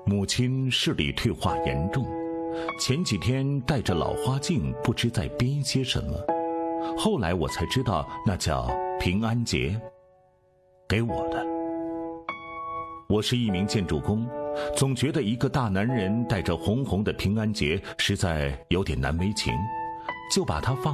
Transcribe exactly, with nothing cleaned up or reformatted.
母亲视力退化严重，前几天戴着老花镜，不知在编些什么。后来我才知道，那叫平安节，给我的。我是一名建筑工，总觉得一个大男人带着红红的平安节实在有点难为情，就把它放